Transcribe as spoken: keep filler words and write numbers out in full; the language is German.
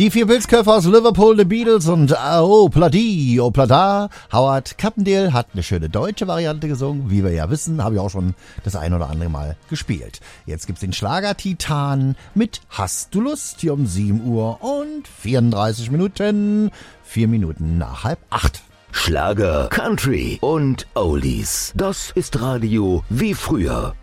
Die vier Pilzköpfe aus Liverpool, The Beatles und Oh Pladi, Oh Plada. Howard Carpendale hat eine schöne deutsche Variante gesungen. Wie wir ja wissen, habe ich auch schon das ein oder andere Mal gespielt. Jetzt gibt's den Schlager-Titan mit Hast du Lust? Hier um sieben Uhr und vierunddreißig Minuten. Vier Minuten nach halb acht. Schlager, Country und Oldies. Das ist Radio wie früher.